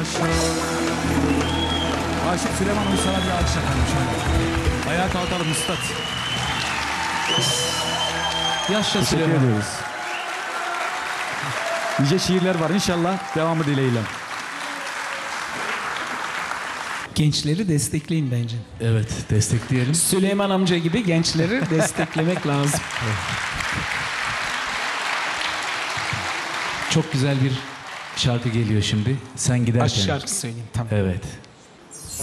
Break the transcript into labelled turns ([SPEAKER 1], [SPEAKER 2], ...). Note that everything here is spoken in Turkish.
[SPEAKER 1] Aşık Süleyman Uysal'a bir alkış yapalım şöyle. Ayağa kalkalım üstad. Yaşa
[SPEAKER 2] Teşekkür
[SPEAKER 1] Süleyman.
[SPEAKER 2] ediyoruz. Nice şiirler var inşallah. Devamı dileğiyle.
[SPEAKER 3] Gençleri destekleyin bence.
[SPEAKER 1] Evet, destekleyelim.
[SPEAKER 3] Süleyman amca gibi gençleri desteklemek lazım.
[SPEAKER 1] Çok güzel bir şarkı geliyor şimdi. Sen giderken.
[SPEAKER 3] Aşk şarkı söyleyeyim tamam.
[SPEAKER 1] Evet.